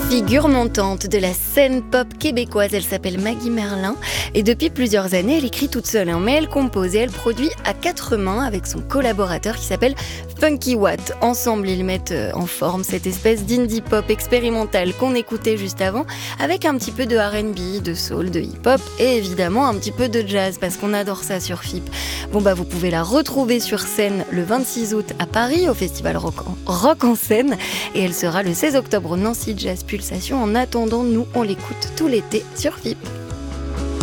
Figure montante de la scène pop québécoise, elle s'appelle Maggie Merlin et depuis plusieurs années elle écrit toute seule, mais elle compose et elle produit à 4 mains avec son collaborateur qui s'appelle Funky Watt. Ensemble ils mettent en forme cette espèce d'indie pop expérimental qu'on écoutait juste avant, avec un petit peu de R&B, de soul, de hip-hop et évidemment un petit peu de jazz parce qu'on adore ça sur FIP. Vous pouvez la retrouver sur scène le 26 août à Paris au festival Rock en scène et elle sera le 16 octobre au Nancy Jazz Pulsation. En attendant, nous on l'écoute tout l'été sur FIP.